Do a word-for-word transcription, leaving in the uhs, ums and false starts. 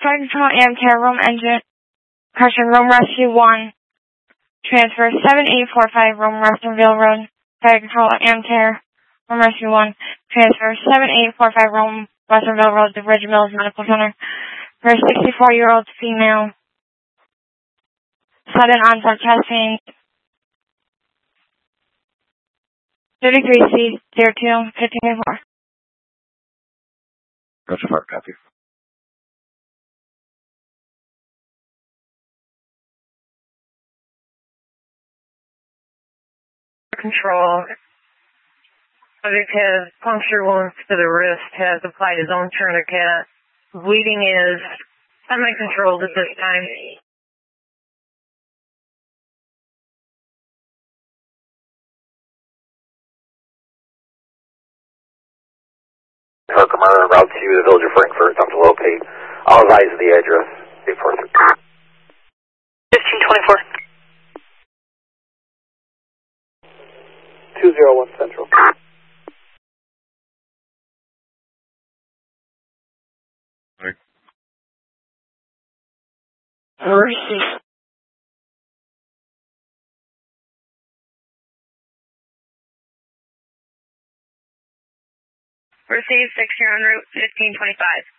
Fire Control Amcare, room engine, correction, room rescue one. Transfer seven eight four five, room Russellville Road. Fire Control Amcare, room rescue one. Transfer seven eight four five, room Russellville Road to Ridge Mills Medical Center. For a sixty-four-year-old female, sudden onset chest pain. thirty-three C zero two fifteen four. Roger, fire, copy. Control. Subject has puncture wounds to the wrist, has applied his own tourniquet. Bleeding is semi-controlled at this time. Herkimer, Route two, the Village of Frankfurt, time to locate. All eyes of the address, eight four three. fifteen twenty-four. two zero one Central. Mercy. Receive six here en route, fifteen twenty-five.